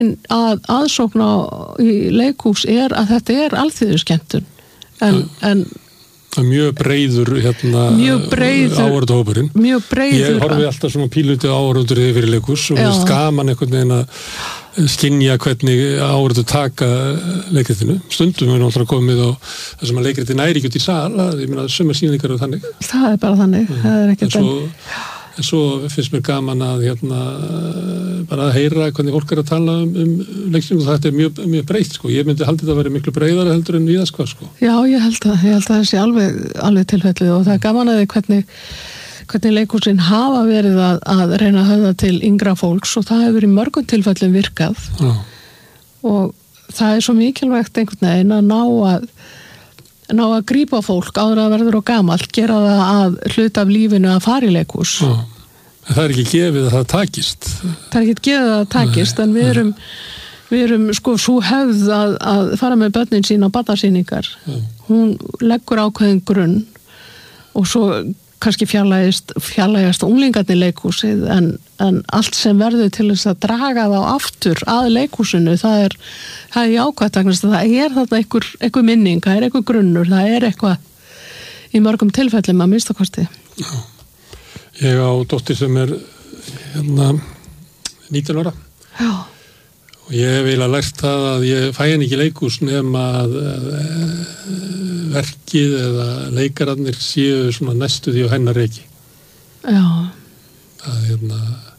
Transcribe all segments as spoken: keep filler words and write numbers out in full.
að aðsókn á í leikhús er að þetta er alþýðuskemmtun en, en Það er mjög breiður hérna mjög breiður áhorfendahópurinn. Mjög breiður. Ég horfi alltaf svona píluti áhorfendur yfir leikhús og mér finnst gaman einhvern veginn að skynja hvernig áhorfendur taka leikritinu. Stundum er náttúrulega komið á það sem að leikritin næri ekki út í sal, ég meina sumar sýningar og þannig. Það er bara þannig. Mm. Það er ekkert en, en svo finnst mér gaman að hérna bara að heyra hvernig fólk er að tala um, um leiksýningu og þetta er mjög, mjög breitt sko. Ég myndi haldi þetta að vera miklu breiðara heldur en víðast hvað sko. Já, ég held að, ég held að það sé alveg, alveg tilfellið og það er gaman að því hvernig, hvernig leikhúsin hafa verið að, að reyna að höfða til yngra fólks og það hefur í mörgum tilfellum virkað. Já. Og það er svo mikilvægt einhvern veginn að ná að ná að grípa fólk áður að verður og gamalt, gera það að hluta af lífinu að fara í leikhús. Já. En það er ekki gefið að það takist. Það er ekki gefið að það takist, nei, en við erum, við erum sko svo hefð að, að fara með börnin sín á barnasýningar. Hún leggur ákveðin grunn og svo kannski fjarlægist, fjarlægast unglingarnir leikhúsið, en, en allt sem verður til þess að draga þá aftur að leikhúsinu, það er, það er jákvætt, það er þetta einhver, einhver minning, það er einhver grunnur, það er eitthvað í mörgum tilfellum að minnstakosti. Já. Ég á dóttir sem er hérna nítján ára. Já. Og ég hef eiginlega lært það að ég fæ henni ekki leikhús nema að, að, að verkið eða leikararnir séu svona næstu því á hennar reiki. Já. Það hérna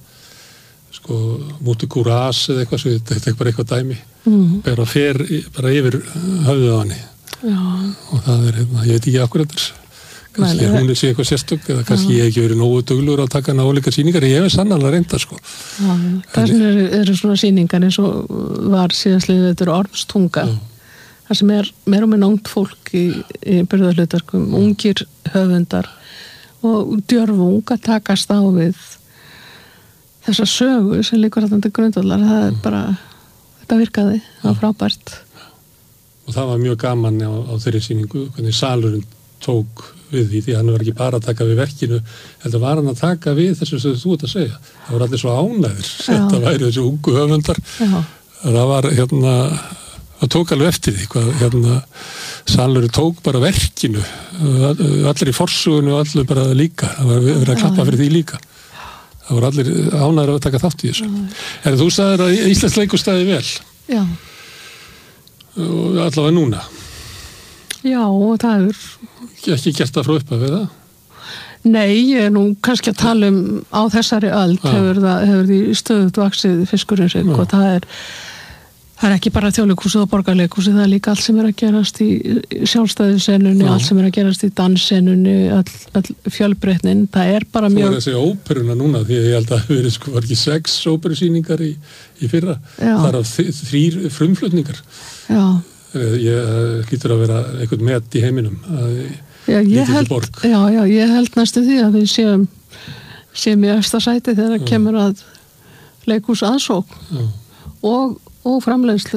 sko múti kúras eða eitthvað svo þetta er bara eitthvað dæmi. Mm. Bara fer bara yfir höfðið á henni. Já. Og það er hérna, ég veit ekki akkur þetta. Kannski hún er sér eitthvað sérstök eða kannski ég hef ekki verið nógu duglegur að taka náleika sýningar, ég hef sannarlega reynda sko. Já, það eru, eru svona sýningar eins og var síðastliðið þetta er Ormstunga. Það sem er meira og meira ungt fólk í, í burðarhlutverkum, ungir höfundar og djörfung að takast á við þessa sögu sem líkur þetta til grundvallar. Það er bara, þetta virkaði, það var frábært. Og það var mjög gaman á, á þeirri sýningu, hvernig salurinn tók við því, því hann var ekki bara að taka við verkinu, heldur var hann að taka við þessu sem þú ert að segja. Það var allir svo ánæður, þetta væri þessu ungu höfundar. Já. Það var hérna, það tók alveg eftir því, hvað hérna salurinn tók bara verkinu, allir í forsugunni og allir bara líka, það var verið að klappa fyrir því líka. Það var allir ánæður að taka þátt í þessu. En þú sagðir að Íslands leikhús stæði vel. Já. Og allavega núna. Já, og það er ekki gert það frá upphafi það? Nei, ég er nú kannski að tala um á þessari öld hefur það hefur því stöðugt vaxið fiskurinn sig og það er það er ekki bara Þjóðleikhúsið og Borgarleikhúsið, það er líka allt sem er að gerast í sjálfstæðissenunni, allt sem er að gerast í danssenunni, all, all fjölbreytnin, það er bara mjög... Þú er að segja óperuna núna, því ég held að það verið sko var ekki sex óperusýningar í, í fyrra, Já. Það er þrýr frumflutningar. Já. Ég hlýtur að vera eitthvað met í heiminum að já, ég held, já, já, ég held næstu því að við séum séum í efsta sæti þegar það kemur að leikhús aðsókn og, og framleiðslu.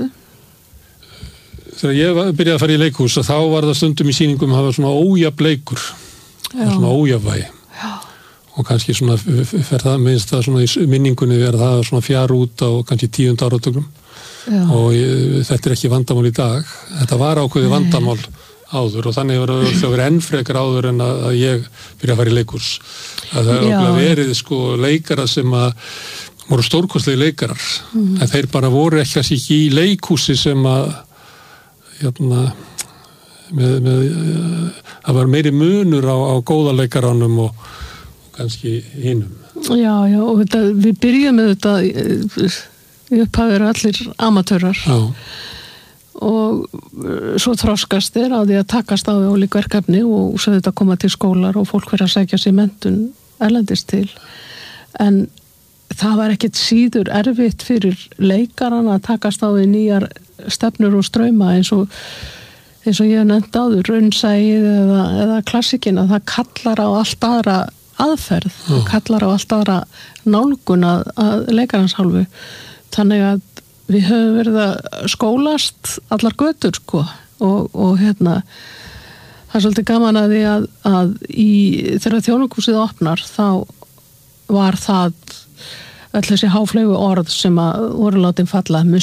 Þegar ég byrjaði að fara í leikhús þá var það stundum í sýningum að hafa svona ójafn leikur svona ójafnvægi og kannski svona fer það minnst það svona í minningunni verða það svona fjár út á kannski tíund áratugum. Já. Og ég, þetta er ekki vandamál í dag, þetta var ákveði vandamál áður og þannig var það verið enn frekar áður en að, að ég byrja að fara í leikhús. Það hefur verið sko leikara sem að voru stórkostlegi leikarar, mm. en þeir bara voru ekki í leikhúsi sem að hérna, með, með, það var meiri munur á, á góða leikaranum og, og kannski hinum. Já, já, og þetta, við byrjum með þetta í upphafi eru allir amatörar Já. Og svo þroskast þeir á því að takast á við ólík verkefni og svo þetta koma til skólar og fólk verið að sækja sér menntun erlendis til en það var ekkert síður erfitt fyrir leikaran að takast á við nýjar stefnur og strauma eins og eins og ég hef nefnt áður raunsæið eða, eða klassikinn að það kallar á allt aðra aðferð, Já. Kallar á allt aðra nálgun að, að leikarans hálfu þannig að við höfum verið að skólast allar götur sko og, og hérna það er svolítið gaman að því að, að í, þegar Þjóðleikhúsið opnar þá var það öll þessi háflegu orð sem að voru látin falla,